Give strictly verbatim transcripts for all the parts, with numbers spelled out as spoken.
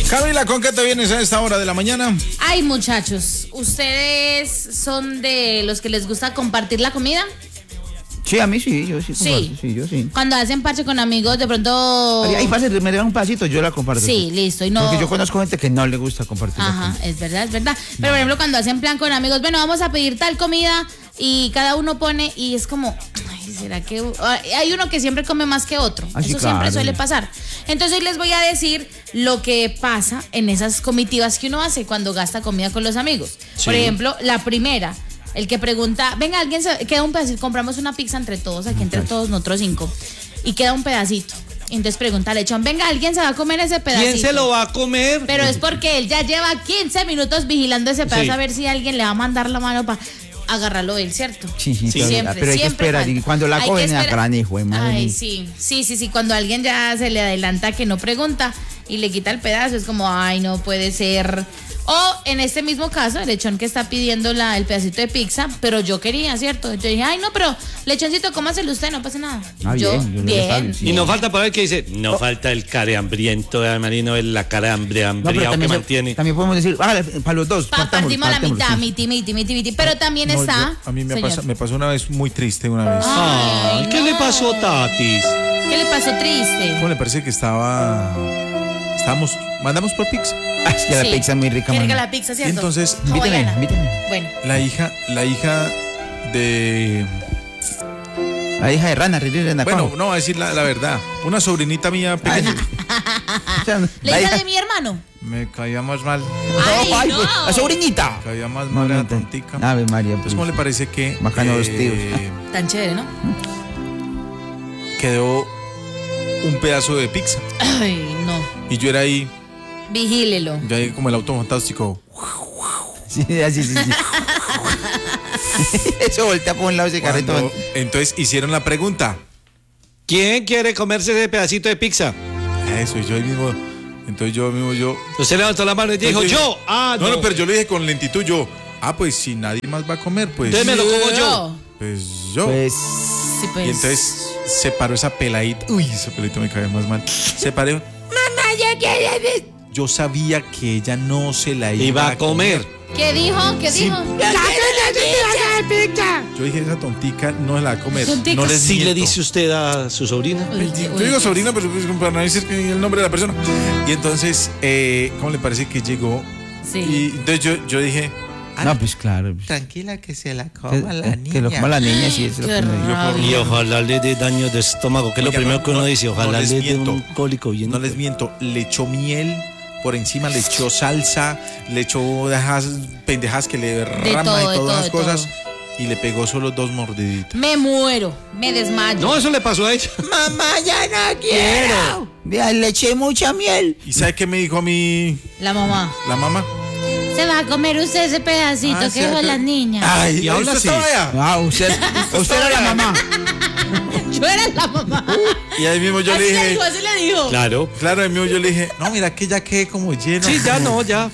Camila, ¿con qué te vienes a esta hora de la mañana? Ay, muchachos, ¿ustedes son de los que les gusta compartir la comida? Sí, a mí sí, yo sí. Sí. Sí, yo sí. Cuando hacen parche con amigos, de pronto... Ay, parce, me dan un pedacito, yo la comparto. Sí, listo. Y no... Porque yo conozco gente que no le gusta compartir. Ajá, es verdad, es verdad. Pero, por ejemplo, cuando hacen plan con amigos, bueno, vamos a pedir tal comida y cada uno pone y es como... Ay, ¿será que...? Hay uno que siempre come más que otro. Ah, sí, Eso claro. siempre suele pasar. Entonces, hoy les voy a decir lo que pasa en esas comitivas que uno hace cuando gasta comida con los amigos. Sí. Por ejemplo, la primera... El que pregunta, venga, alguien se, queda un pedacito, compramos una pizza entre todos, aquí entre todos nosotros cinco, y queda un pedacito. Entonces pregunta Lechón, venga, alguien se va a comer ese pedacito. ¿Quién se lo va a comer? Pero es porque él ya lleva quince minutos vigilando ese pedazo, Sí. a ver si alguien le va a mandar la mano para agarrarlo él, ¿cierto? Sí, sí, Sí, pero, siempre, pero hay que siempre esperar. falta. Y cuando la Hay que cogen, a esperar. gran hijo de madre. Ay, sí, sí, sí, sí, cuando alguien ya se le adelanta que no pregunta y le quita el pedazo, es como, ay, no puede ser. O en este mismo caso, el lechón que está pidiendo la, el pedacito de pizza, pero yo quería, ¿cierto? Yo dije, ay, no, pero lechoncito, cómaselo usted, no pasa nada. Ah, yo, bien, yo no lo bien. sabía, sí. Y no falta para ver que dice, no falta el care hambriento de Marino, el- la cara hambre, No, pero hambriado que también, se- mantiene. también podemos decir, ah, para los dos. Pa- partámoslo, partimos la partémoslo, mitad, sí. miti, miti, miti, miti. Pero también No, está. yo- a mí me, señor. pasa- me pasó una vez muy triste una vez. Ay, ¿qué no. le pasó, Tatis? ¿Qué le pasó triste? ¿Cómo le parece que estaba... Estábamos... Mandamos por pizza. Ah, es que la Sí. pizza es muy rica, Qué rica mano. la pizza, ¿cierto? Y entonces, Invítame, Hawaiana. invítame. Bueno. La hija... La hija de... La hija de Rana, Riri Rana. Bueno, no, voy a decir la, la verdad. Una sobrinita mía pequeña. La hija de mi hermano. Me caía más mal. Ay, Ay, no. pues, la sobrinita. Me caía más No, mal, no, era no. tontica. Ave María. Entonces, ¿cómo le parece que... Bacano los tíos. Tan chévere, ¿no? quedó un pedazo de pizza? Ay, no. Y yo era ahí... Vigílelo. Yo ahí como el auto fantástico. Sí, así, sí, sí. Eso voltea por un lado ese carrito. Cuando- entonces hicieron la pregunta. ¿Quién quiere comerse ese pedacito de pizza? Eso, y yo ahí mismo. Entonces yo mismo, yo. Usted levantó la mano y dijo, Entonces yo. Ah, no. No, no, pero yo le dije con lentitud, yo. Ah, pues si nadie más va a comer, pues. Entonces me lo como yo. Pues yo. Pues, Sí, pues. Y entonces se paró esa peladita. Uy, esa peladita me cae más mal. Se paró. Mamá, ya quiere. Yo sabía que ella no se la iba, Iba a comer. ¿Qué dijo? ¿Qué Sí. dijo? Yo dije, esa tontica no se la va a comer. Tontica. No les ¿Sí le miento. dice usted a su sobrina? Uy, Yo uy, digo uy. sobrina, pero pues, para no decir que el nombre de la persona. Y entonces, eh, ¿cómo le parece que llegó? Sí. Y entonces yo, yo dije, ah, no, pues claro. pues, Tranquila que se la que, coma la niña. que lo coma la niña, sí, eso es lo Qué que uno dice. rabia. Y ojalá le dé daño de estómago, que es lo Oiga, primero no, que uno no, dice. no Ojalá les le dé miento. un cólico bien. no les miento, le echó miel por encima, le echó salsa, le echó dejas, pendejas que le derrama todo, y de todas todo, las de cosas. todo. Y le pegó solo dos mordiditas. Me muero. Me desmayo. No, eso le pasó a ella. Mamá, ya no quiero. Vea, le eché mucha miel. ¿Y sabe qué me dijo a mí La mamá. la mamá? Se va a comer usted ese pedacito Ah, que sí, dijo acá- la niña. Ay, Y habla ¿usted así. estaba allá? Ah, usted, usted era la mamá. Yo era la mamá. Y ahí mismo yo así le le dije, dijo, así le dijo. Claro. claro, ahí mismo yo le dije, no, mira que ya quedé como lleno. Sí, ya no, ya.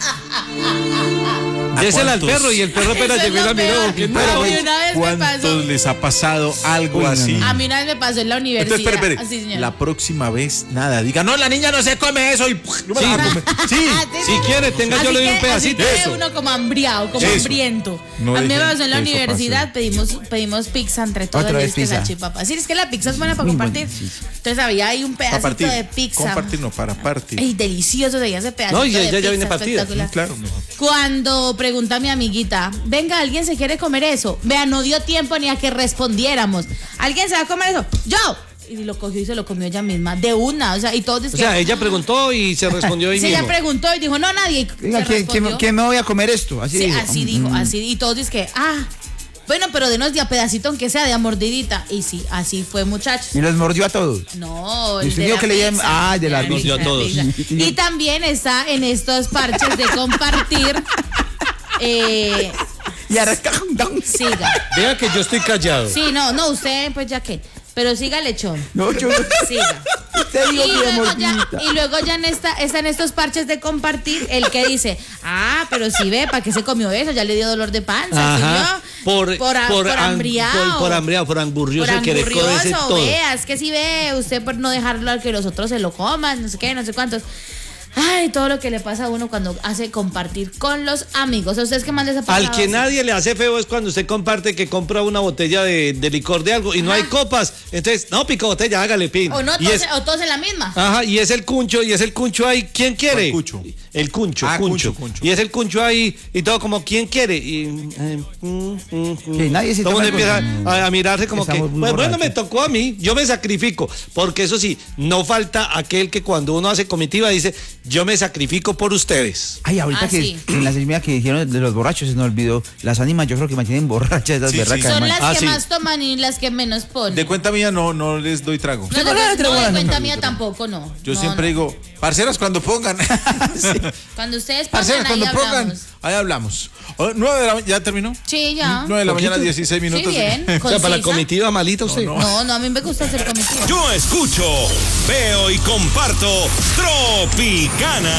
¿A Désela al cuántos? perro y el perro apenas Eso es llegó y lo la miró. peor. ¿Quién Pero no? bueno, una vez me ¿Cuántos pasó. les ha pasado algo Uy, no, así? no. A mí una vez me pasó en la universidad. Entonces, espere, espere. Así, señora. La próxima vez, nada. Diga, no, la niña no se come eso. Y no me la va a comer. Sí. Ah, sí, Si sí. quiere, tenga, yo Así le doy un que- pedacito. así que Eso. uno como hambriado, como Eso. hambriento. No a mí me dejen pasó en la que eso universidad, pedimos, pedimos pizza entre todos. Otra y vez es que pizza. salchipapa. Sí, es que la pizza es buena para Muy compartir. buena, sí, sí. Entonces había ahí un Para pedacito partir. de pizza. Compartir, no, para partir. Ey, delicioso sería ese pedacito No, ya- de ya- ya pizza, viene partida. espectacular. Claro, no. Cuando pregunta a mi amiguita, venga, ¿alguien se quiere comer eso? Vea, no dio tiempo ni a que respondiéramos. ¿Alguien se va a comer eso? ¡Yo! Y lo cogió y se lo comió ella misma, de una, o sea, y todos O dicen sea, ella preguntó y se respondió ahí sí, mismo. ella preguntó y dijo, no, nadie. y Diga, se ¿quién, quién, respondió. quién me voy a comer esto? Así Sí, dijo. así dijo, Mm. así. Y todos dicen que, ah, bueno, pero denos de a pedacito, aunque sea de a mordidita. Y sí, así fue, muchachos. Y los mordió a todos. No, Y el usted de dijo la que le llaman- pizza. ah, de la pizza, Mordió a todos. pizza. Y también está en estos parches de compartir. eh, Y arranca. siga. Vea que yo estoy callado. Sí, no, no, usted, pues ya que. Pero siga lechón. No, yo no. Siga. Usted Y dijo que de luego, ya, mordidita. y luego ya en esta, están estos parches de compartir, el que dice, ah, pero si ve, ¿para qué se comió eso? Ya le dio dolor de panza, ¿sí Ajá. vio? Por, por, a- por an- hambriado. Por, por hambriado, por Por angurrioso, que le codece angurrioso, todo. vea, es que si ve, usted por no dejarlo a que los otros se lo coman, no sé qué, no sé cuántos. Ay, todo lo que le pasa a uno cuando hace compartir con los amigos. ¿A ustedes qué más les ha pasado? Al que nadie le hace feo es cuando usted comparte que compra una botella de, de licor de algo y no Ajá. hay copas. Entonces, no, pico botella, hágale pin. O no, Y todos, es- o todos en la misma. Ajá, y es el cuncho, y es el cuncho ahí. ¿Quién quiere? ¿Cuál cucho? El cuncho, Ah, cuncho. cuncho, cuncho. Y es el cuncho ahí, y todo como, ¿quién quiere? Y eh, mm, mm, mm. Que nadie se todo el mundo toma empieza con- a, a mirarse como que, Estamos muy pues, bueno, me borrachos. tocó a mí, yo me sacrifico. Porque eso sí, no falta aquel que cuando uno hace comitiva dice, yo me sacrifico por ustedes. Ay, ahorita Ah, que sí. en la semilla que dijeron de los borrachos, se nos olvidó. Las ánimas yo creo que mantienen borrachas esas Sí, sí. berracas. Son man. las Ah, que sí. más toman y las que menos ponen. De cuenta mía no, no les doy trago. no, de, no le no, traigo de la cuenta nota, mía pero- tampoco, no. Yo No, siempre no. digo, parceras cuando pongan. Cuando ustedes Parceras pongan, ahí cuando pongan. hablamos. Ahí hablamos. Oh, nueve de la ma- ¿Ya terminó? Sí, ya. nueve de la ¿Poquito? mañana, dieciséis minutos. Sí, bien. O sea, para la concisa. comitiva malita usted. No, No, no, a mí me gusta hacer comitiva. Yo escucho, veo y comparto Tropicana.